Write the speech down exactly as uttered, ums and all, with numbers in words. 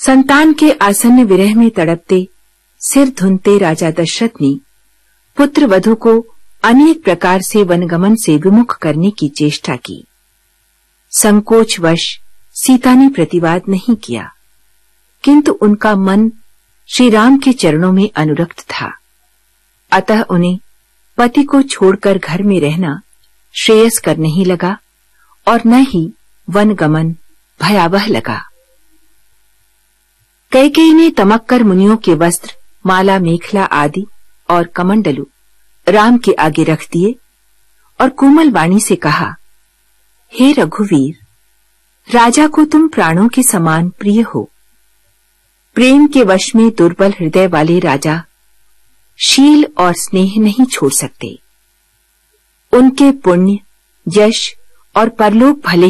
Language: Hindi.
संतान के आसन्न विरह में तड़पते, सिर धुनते राजा दशरथ ने पुत्र वधू को अनेक प्रकार से वनगमन से विमुख करने की चेष्टा की। संकोचवश सीता ने प्रतिवाद नहीं किया, किंतु उनका मन श्री राम के चरणों में अनुरक्त था। अतः उन्हें पति को छोड़कर घर में रहना श्रेयस्कर नहीं लगा और न ही वनगमन भयावह लगा। कैकेयी ने तमक्कर मुनियों के वस्त्र, माला, मेखला आदि और कमंडलू राम के आगे रख दिए और कोमल वाणी से कहा, हे रघुवीर, राजा को तुम प्राणों के समान प्रिय हो। प्रेम के वश में दुर्बल हृदय वाले राजा शील और स्नेह नहीं छोड़ सकते। उनके पुण्य, यश और परलोक भले